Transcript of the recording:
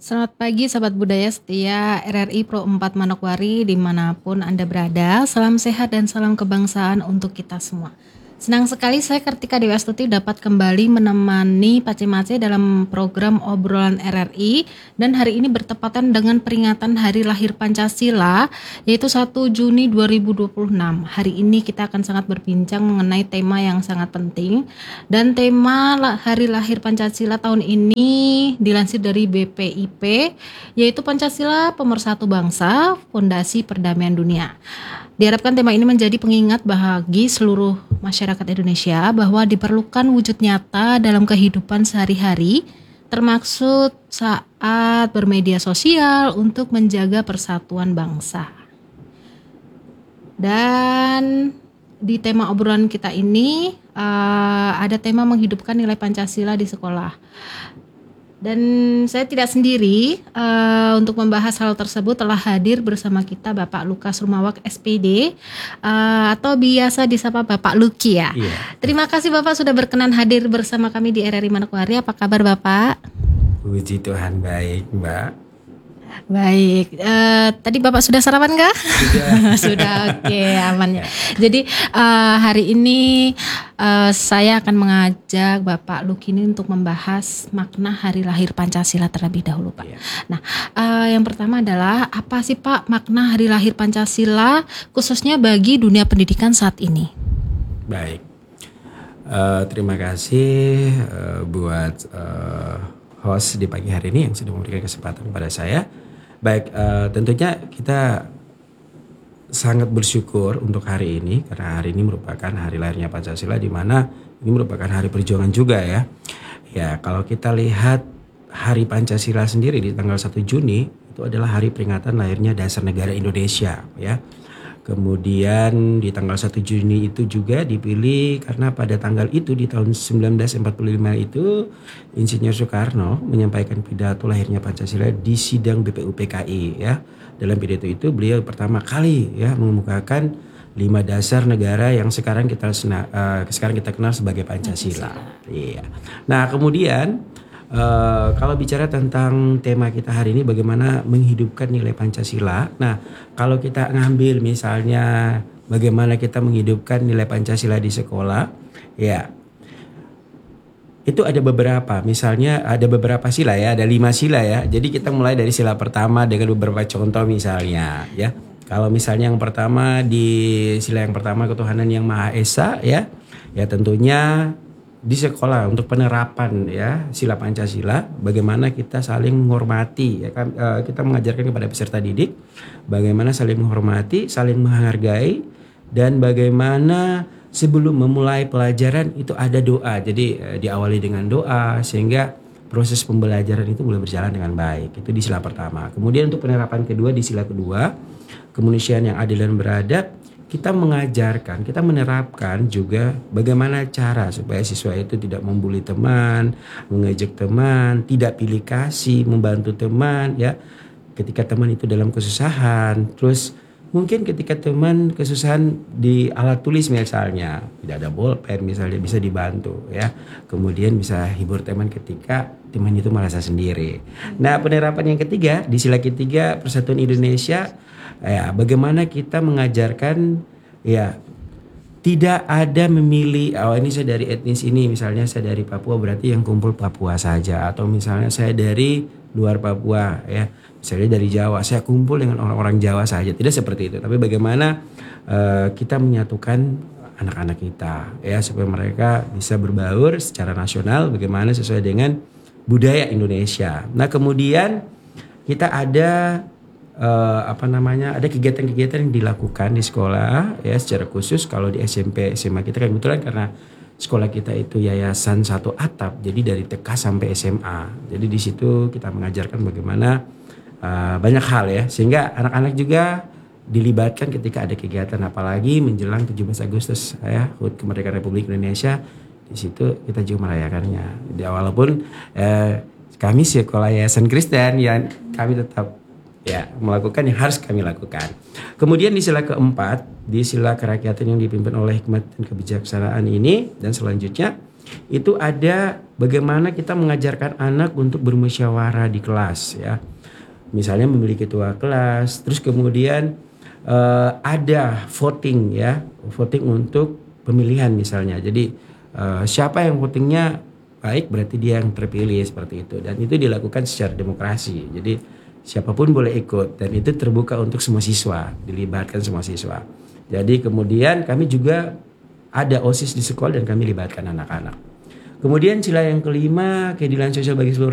Selamat pagi sahabat budaya setia RRI Pro 4 Manokwari dimanapun Anda berada. Salam sehat dan salam kebangsaan untuk kita semua. Senang sekali saya Kartika Dewi Astuti dapat kembali menemani Pace-Mace dalam program obrolan RRI. Dan hari ini bertepatan dengan peringatan Hari Lahir Pancasila yaitu 1 Juni 2026. Hari ini kita akan sangat berbincang mengenai tema yang sangat penting. Dan tema Hari Lahir Pancasila tahun ini dilansir dari BPIP yaitu Pancasila Pemersatu Bangsa, Fondasi Perdamaian Dunia. Diharapkan tema ini menjadi pengingat bagi seluruh masyarakat Indonesia bahwa diperlukan wujud nyata dalam kehidupan sehari-hari, termasuk saat bermedia sosial untuk menjaga persatuan bangsa. Dan di tema obrolan kita ini ada tema menghidupkan nilai Pancasila di sekolah. Dan saya tidak sendiri, untuk membahas hal tersebut telah hadir bersama kita Bapak Lukas Rumawak SPD, atau biasa disapa Bapak Luki ya. Iya. Terima kasih Bapak sudah berkenan hadir bersama kami di RRI Manokwari. Apa kabar Bapak? Puji Tuhan baik, Mbak. Baik, tadi Bapak sudah sarapan kah? Sudah, oke, aman ya. Jadi hari ini saya akan mengajak Bapak Luki ini untuk membahas makna Hari Lahir Pancasila terlebih dahulu Pak. Iya. Nah, yang pertama adalah apa sih Pak makna Hari Lahir Pancasila khususnya bagi dunia pendidikan saat ini? Baik. Terima kasih buat host di pagi hari ini yang sudah memberikan kesempatan kepada saya. Baik, tentunya kita sangat bersyukur untuk hari ini karena hari ini merupakan hari lahirnya Pancasila, di mana ini merupakan hari perjuangan juga ya. Ya, kalau kita lihat hari Pancasila sendiri di tanggal 1 Juni itu adalah hari peringatan lahirnya dasar negara Indonesia ya. Kemudian di tanggal 1 Juni itu juga dipilih karena pada tanggal itu di tahun 1945 itu Insinyur Soekarno menyampaikan pidato lahirnya Pancasila di sidang BPUPKI ya. Dalam pidato itu beliau pertama kali ya mengemukakan 5 dasar negara yang sekarang kita kenal sebagai Pancasila. Iya. Nah, kemudian kalau bicara tentang tema kita hari ini bagaimana menghidupkan nilai Pancasila. Nah, kalau kita ngambil misalnya bagaimana kita menghidupkan nilai Pancasila di sekolah, ya itu ada beberapa. Misalnya ada beberapa sila ya, ada 5 sila ya. Jadi kita mulai dari sila pertama dengan beberapa contoh misalnya ya. Kalau misalnya yang pertama di sila yang pertama ketuhanan yang Maha Esa ya. Ya tentunya di sekolah untuk penerapan ya sila Pancasila, bagaimana kita saling menghormati ya kan, kita mengajarkan kepada peserta didik bagaimana saling menghormati, saling menghargai, dan bagaimana sebelum memulai pelajaran itu ada doa. Jadi diawali dengan doa sehingga proses pembelajaran itu boleh berjalan dengan baik. Itu di sila pertama. Kemudian untuk penerapan kedua di sila kedua, kemanusiaan yang adil dan beradab, kita mengajarkan, kita menerapkan juga bagaimana cara supaya siswa itu tidak membuli teman, mengejek teman, tidak pilih kasih, membantu teman ya. Ketika teman itu dalam kesusahan, terus mungkin ketika teman kesusahan di alat tulis misalnya, tidak ada bolpen misalnya, bisa dibantu ya. Kemudian bisa hibur teman ketika teman itu merasa sendiri. Nah, penerapan yang ketiga di sila ketiga Persatuan Indonesia, ya, bagaimana kita mengajarkan ya tidak ada memilih ini saya dari etnis ini, misalnya saya dari Papua berarti yang kumpul Papua saja, atau misalnya saya dari luar Papua ya, misalnya dari Jawa saya kumpul dengan orang-orang Jawa saja. Tidak seperti itu, tapi bagaimana kita menyatukan anak-anak kita ya supaya mereka bisa berbaur secara nasional bagaimana sesuai dengan budaya Indonesia. Nah, kemudian kita ada ada kegiatan-kegiatan yang dilakukan di sekolah ya secara khusus. Kalau di SMP SMA kita kan kebetulan karena sekolah kita itu yayasan satu atap, jadi dari TK sampai SMA. Jadi di situ kita mengajarkan bagaimana banyak hal ya, sehingga anak-anak juga dilibatkan ketika ada kegiatan, apalagi menjelang 17 Agustus ya, HUT Kemerdekaan Republik Indonesia. Di situ kita juga merayakannya. Walaupun kami sekolah yayasan Kristen, ya kami tetap ya melakukan yang harus kami lakukan. Kemudian di sila keempat, di sila kerakyatan yang dipimpin oleh hikmat dan kebijaksanaan ini, dan selanjutnya itu ada bagaimana kita mengajarkan anak untuk bermusyawarah di kelas ya. Misalnya memilih ketua kelas, terus kemudian ada voting ya, voting untuk pemilihan misalnya. Jadi siapa yang votingnya baik berarti dia yang terpilih seperti itu, dan itu dilakukan secara demokrasi. Jadi siapapun boleh ikut dan itu terbuka untuk semua siswa, dilibatkan semua siswa. Jadi kemudian kami juga ada OSIS di sekolah dan kami libatkan anak-anak. Kemudian sila yang kelima, keadilan sosial bagi seluruh